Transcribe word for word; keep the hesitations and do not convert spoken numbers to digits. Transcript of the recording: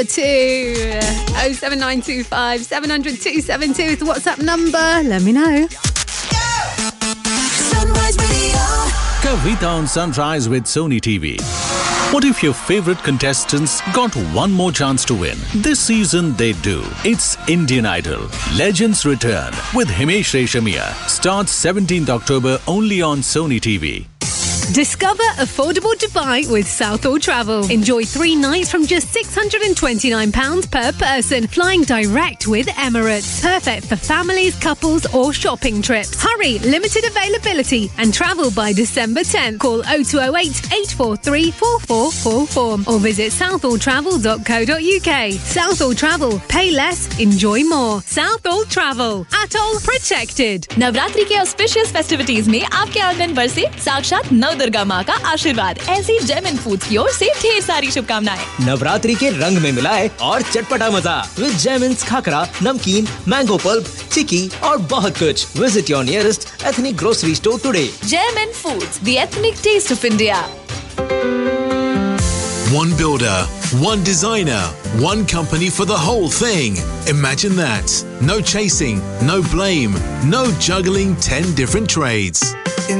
Two oh seven nine two five seven hundred two seven two is the WhatsApp number. Let me know. Sunrise Radio. Kavita on Sunrise with Sony T V. What if your favorite contestants got one more chance to win? This season they do. It's Indian Idol. Legends Return with Himesh Reshamia. Starts seventeenth October only on Sony T V. Discover affordable Dubai with Southall Travel. Enjoy three nights from just six hundred twenty-nine pounds per person. Flying direct with Emirates. Perfect for families, couples or shopping trips. Hurry, limited availability and travel by December tenth. Call oh two oh eight, eight four three, four four four four or visit southall travel dot co dot uk. Southall Travel. Pay less, enjoy more. Southall Travel. Atoll protected. Navratri के auspicious festivities में आपके आंगन बरसे साक्षात नव दुर्गा माँ का आशीर्वाद। ऐसी जेमिन फूड्स की ओर से ढेर सारी शुभकामनाएं। नवरात्रि के रंग में मिलाए और चटपटा मजा विद जेमिन्स खाकरा, नमकीन, मैंगो पल्प, चिकी और बहुत कुछ। Visit your nearest ethnic grocery store today. जेमिन foods, the ethnic test of India. One builder, one designer, one company for the whole thing. Imagine that. No chasing, no blame, no juggling ten different trades.